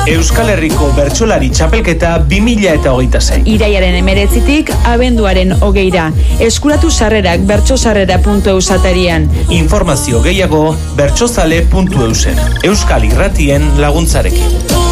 Euskal Herriko Bertsolari Txapelketa 2026. Irailaren 19tik abenduaren 20ra. Eskuratu sarrerak bertsosarrera.eus atarian. Informazio gehiago bertsozale.eusen. Euskal Irratien laguntzarekin.